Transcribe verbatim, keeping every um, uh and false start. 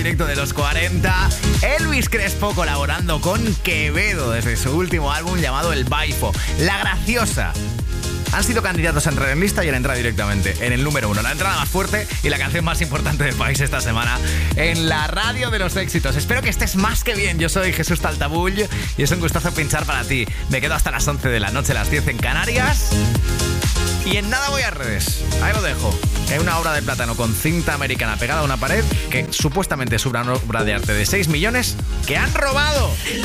directo de los cuarenta. Elvis Crespo colaborando con Quevedo desde su último álbum llamado El Baifo. La Graciosa. Han sido candidatos a entrar en lista y han entrado directamente en el número uno. La entrada más fuerte y la canción más importante del país esta semana en la radio de los éxitos. Espero que estés más que bien. Yo soy Jesús Taltabull y es un gustazo pinchar para ti. Me quedo hasta las once de la noche, las diez en Canarias. Y en nada voy a redes. Ahí lo dejo. Hay una obra de plátano con cinta americana pegada a una pared que supuestamente es una obra de arte de seis millones que han robado.